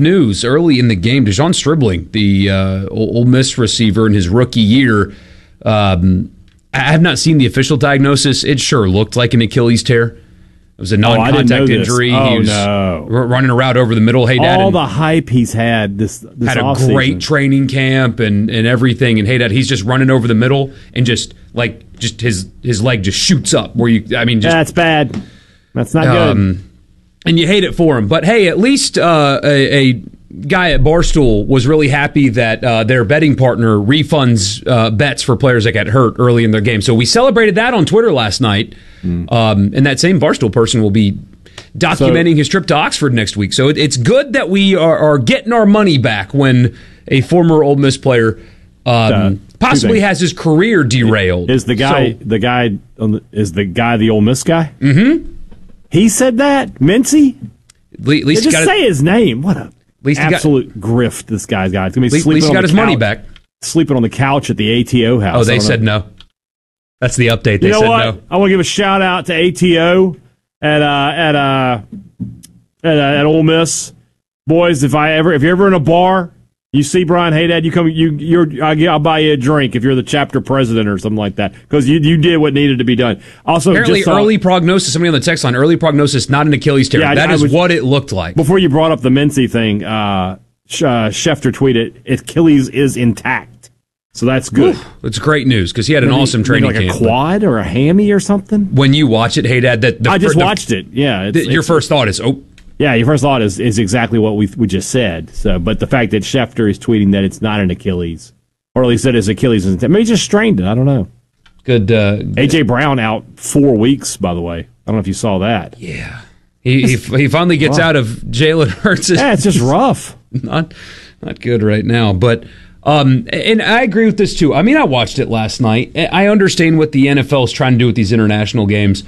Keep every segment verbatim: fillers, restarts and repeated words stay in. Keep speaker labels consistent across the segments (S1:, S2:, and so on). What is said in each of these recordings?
S1: news early in the game. Dejon Stribling, the uh, Ole Miss receiver in his rookie year, um, I have not seen the official diagnosis. It sure looked like an Achilles tear. It was a non-contact
S2: oh,
S1: injury.
S2: Oh,
S1: he was
S2: no.
S1: r- running a route over the middle. Hey, Dad,
S2: all the hype he's had this, this
S1: had a
S2: offseason.
S1: great training camp and, and everything. And hey, Dad, he's just running over the middle and just like just his his leg just shoots up. Where you, I mean, just
S2: that's bad. That's not
S1: um,
S2: good.
S1: And you hate it for him. But hey, at least uh, a, a guy at Barstool was really happy that uh, their betting partner refunds uh, bets for players that get hurt early in their game. So we celebrated that on Twitter last night. Mm. Um, and that same Barstool person will be documenting so, his trip to Oxford next week. So it, it's good that we are, are getting our money back when a former Ole Miss player um, uh, possibly has his career derailed.
S2: Is the guy
S1: so,
S2: the guy on the, is the guy the Ole Miss guy?
S1: Mm-hmm.
S2: He said that? Mincy?
S1: At least
S2: yeah, just
S1: gotta,
S2: say his name. What a
S1: least
S2: absolute got, grift this guy's got. He's gonna be
S1: least,
S2: sleeping
S1: least he
S2: on
S1: got
S2: the
S1: his
S2: couch,
S1: money back.
S2: Sleeping on the couch at the A T O house.
S1: Oh, they said
S2: know.
S1: no. That's the update. They
S2: you know
S1: said
S2: what?
S1: no.
S2: I want to give a shout out to A T O at uh, at uh, at uh, at Ole Miss. Boys, if I ever if you're ever in a bar, you see Brian Haydad, you come, you you're I'll, I'll buy you a drink if you're the chapter president or something like that because you you did what needed to be done. Also,
S1: apparently
S2: just saw,
S1: early prognosis. Somebody on the text line, early prognosis, not an Achilles tear.
S2: Yeah,
S1: that
S2: I,
S1: is
S2: I was,
S1: what it looked like.
S2: Before you brought up the Mincy thing, uh, uh, Schefter tweeted, Achilles is intact. So that's good.
S1: Ooh, it's great news because he had an
S2: maybe,
S1: awesome training
S2: like
S1: camp.
S2: Like a quad or a hammy or something?
S1: When you watch it, hey, Dad, that the,
S2: I just
S1: the,
S2: watched it. Yeah. It's,
S1: the, your
S2: it's,
S1: first thought is, oh.
S2: Yeah, your first thought is, is exactly what we we just said. So, but the fact that Schefter is tweeting that it's not an Achilles, or at least that his Achilles isn't, maybe he just strained it. I don't know.
S1: Good. Uh,
S2: A J Brown out four weeks, by the way. I don't know if you saw that.
S1: Yeah. He he, he finally gets
S2: rough.
S1: out of Jalen Hurts.
S2: Yeah, it's just rough.
S1: not not good right now, but. Um, and I agree with this too. I mean, I watched it last night. I understand what the N F L is trying to do with these international games.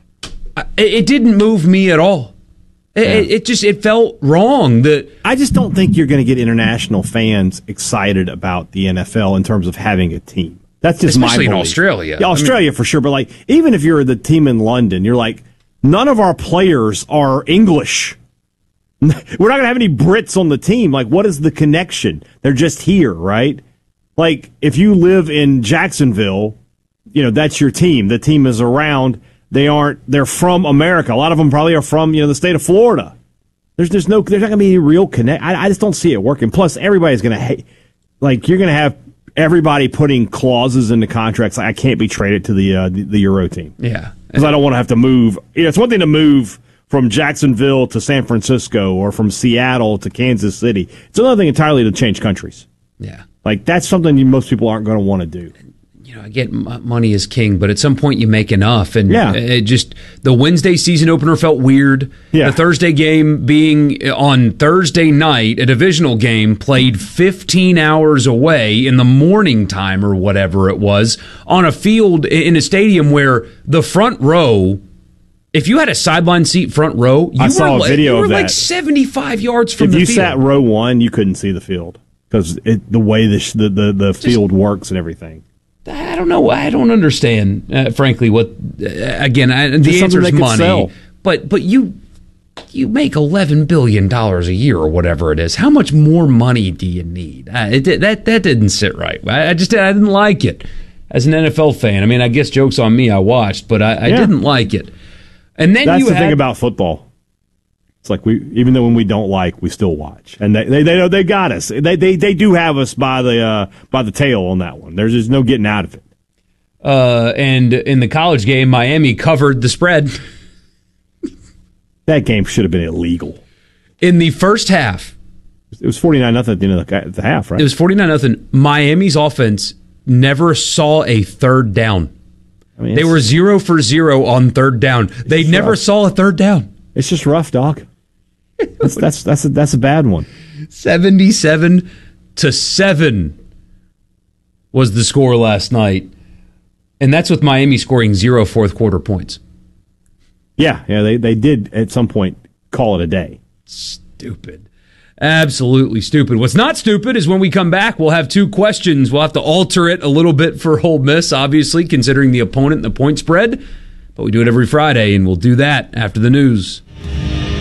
S1: It, it didn't move me at all. It, yeah. it, it just it felt wrong. That
S2: I just don't think you're going to get international fans excited about the N F L in terms of having a team. That's just
S1: especially
S2: my
S1: in Australia.
S2: Yeah, Australia I mean, for sure. But like, even if you're the team in London, you're like, none of our players are English. We're not going to have any Brits on the team. Like, what is the connection? They're just here, right? Like, if you live in Jacksonville, you know, that's your team. The team is around. They aren't, they're from America. A lot of them probably are from, you know, the state of Florida. There's, there's no, there's not going to be any real connect. I, I just don't see it working. Plus, everybody's going to hate, like, you're going to have everybody putting clauses into contracts. Like, I can't be traded to the, uh, the, the Euro team.
S1: Yeah.
S2: Because I don't want to have to move. You know, it's one thing to move from Jacksonville to San Francisco or from Seattle to Kansas City. It's another thing entirely to change countries.
S1: Yeah.
S2: Like, that's something you, most people aren't going to want to do.
S1: You know, I get money is king, but at some point you make enough. And
S2: yeah.
S1: it just, the Wednesday season opener felt weird.
S2: Yeah.
S1: The Thursday game being on Thursday night, a divisional game played fifteen hours away in the morning time or whatever it was on a field in a stadium where the front row, if you had a sideline seat front row, you
S2: I
S1: were,
S2: saw a
S1: like,
S2: video
S1: you were
S2: of
S1: like
S2: that.
S1: seventy-five yards from
S2: if
S1: the
S2: field.
S1: field.
S2: If you sat row one, you couldn't see the field because the way the, the, the, the field Just, works and everything.
S1: I don't know. I don't understand, uh, frankly, what, uh, again, I, the answer is money. Sell. But but you you make eleven billion dollars a year or whatever it is. How much more money do you need? Uh, it, that that didn't sit right. I, I just I didn't like it as an N F L fan. I mean, I guess joke's on me. I watched, but I, I yeah. didn't like it. And then
S2: That's
S1: you
S2: the
S1: had,
S2: thing about football. It's like we, even though when we don't like, we still watch, and they they they know they got us. They they they do have us by the uh, by the tail on that one. There's just no getting out of it.
S1: Uh, and in the college game, Miami covered the spread.
S2: That game should have been illegal.
S1: In the first half,
S2: it was forty-nine nothing at the end of the, the half, right?
S1: It was forty-nine nothing. Miami's offense never saw a third down. I mean, they were zero for zero on third down. They never rough. saw a third down.
S2: It's just rough, dog. That's that's that's a, that's a bad one.
S1: Seventy-seven to seven was the score last night, and that's with Miami scoring zero fourth quarter points.
S2: Yeah, yeah, they they did at some point call it a day.
S1: Stupid. Absolutely stupid. What's not stupid is when we come back, we'll have two questions. We'll have to alter it a little bit for Ole Miss, obviously, considering the opponent and the point spread. But we do it every Friday, and we'll do that after the news.